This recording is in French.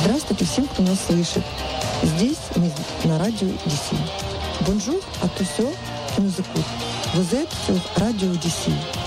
Здравствуйте всем, кто нас слышит. Здесь мы на радио DC. Bonjour à tous ceux qui nous écoutent. Vous êtes sur Radio DC.